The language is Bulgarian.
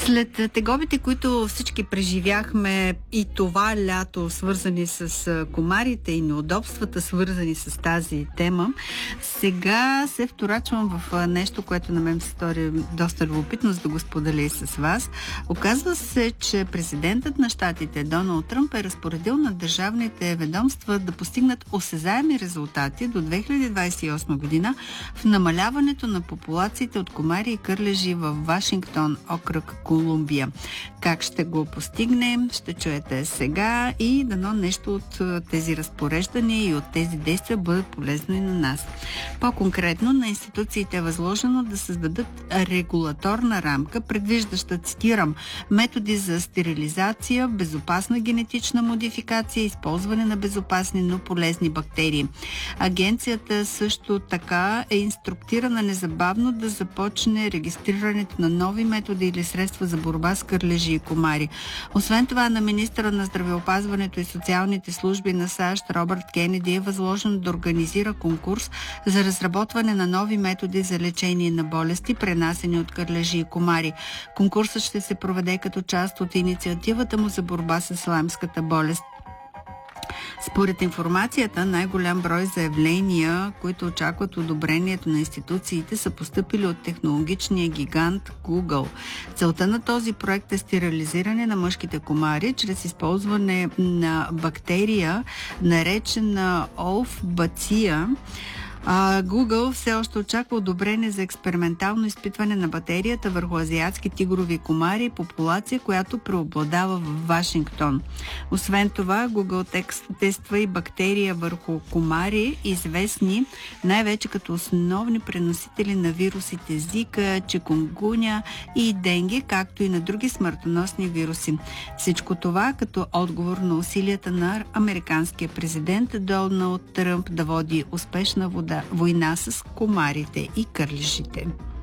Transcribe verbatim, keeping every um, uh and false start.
След тегобите, които всички преживяхме и това лято, свързани с комарите и неудобствата, свързани с тази тема, сега се вторачвам в нещо, което на мен се стори доста любопитно, за да го споделя и с вас. Оказва се, че президентът на щатите Доналд Тръмп е разпоредил на държавните ведомства да постигнат осезаеми резултати до две хиляди двадесет и осма година в намаляването на популациите от комари и кърлежи в Вашингтон, окръг Колумбия. Как ще го постигнем, ще чуете сега и дано нещо от тези разпореждания и от тези действия бъде полезно и на нас. По-конкретно, на институциите е възложено да създадат регулаторна рамка, предвиждаща, цитирам, методи за стерилизация, безопасна генетична модификация, използване на безопасни, но полезни бактерии. Агенцията също така е инструктирана незабавно да започне регистрирането на нови методи или средства за борба с кърлежи и комари. Освен това, на министъра на здравеопазването и социалните служби на САЩ Робърт Кенеди е възложено да организира конкурс за разработване на нови методи за лечение на болести, пренасени от кърлежи и комари. Конкурсът ще се проведе като част от инициативата му за борба с лаймската болест. Според информацията, най-голям брой заявления, които очакват одобрението на институциите, са постъпили от технологичния гигант Google. Целта на този проект е стерилизиране на мъжките комари чрез използване на бактерия, наречена Олфбация. А, Google все още очаква одобрение за експериментално изпитване на батерията върху азиатски тигрови комари, популация, която преобладава в Вашингтон. Освен това, Google тества и бактерия върху комари, известни най-вече като основни преносители на вирусите Зика, чикунгуня и денге, както и на други смъртоносни вируси. Всичко това като отговор на усилията на американския президент Доналд Тръмп да води успешна вода война с комарите и кърлежите.